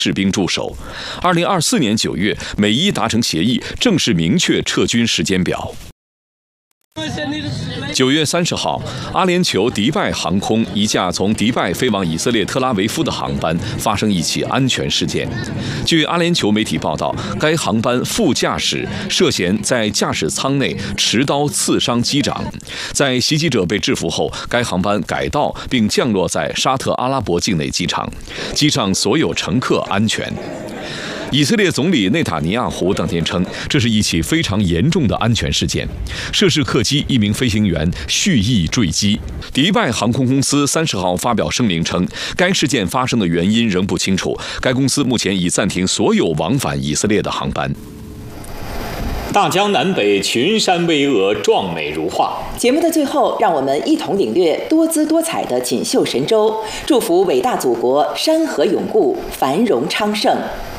士兵驻守。2024年9月，美伊达成协议，正式明确撤军时间表。9月30号，阿联酋迪拜航空一架从迪拜飞往以色列特拉维夫的航班发生一起安全事件。据阿联酋媒体报道，该航班副驾驶涉嫌在驾驶舱内持刀刺伤机长。在袭击者被制服后，该航班改道并降落在沙特阿拉伯境内机场，机上所有乘客安全。以色列总理内塔尼亚胡当天称，这是一起非常严重的安全事件，涉事客机一名飞行员蓄意坠机。迪拜航空公司30号发表声明称，该事件发生的原因仍不清楚，该公司目前已暂停所有往返以色列的航班。 大江南北，群山巍峨，壮美如画。 节目的最后，让我们一同领略多姿多彩的锦绣神州，祝福伟大祖国山河永固，繁荣昌盛。